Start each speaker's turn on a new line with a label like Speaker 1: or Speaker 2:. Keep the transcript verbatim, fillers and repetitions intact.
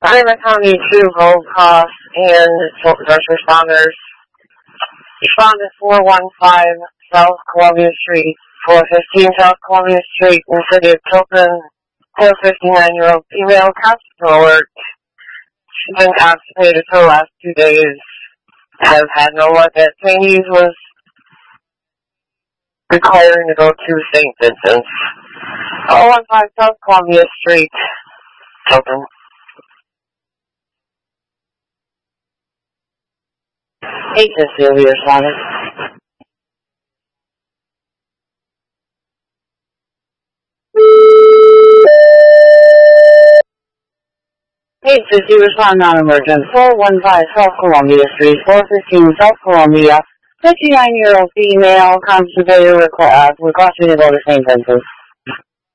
Speaker 1: Iowa County two Gold Cross and first responders respond to four one five South Columbia Street, four fifteen South Columbia Street in the city of Tilton. A fifty-nine-year-old female constable alert. She's been constipated for the last two days. Has had no luck at Saint E's, was requiring to go to Saint Vincent's. oh one five South Columbia Street, Tilton. Hey, Cecilia, Sonic. Hey, Cecilia, respond non-emergent. four one five South Columbia Street, four fifteen South Columbia. fifty-nine-year-old female constipated requ- uh, requesting to go to Saint Vincent's.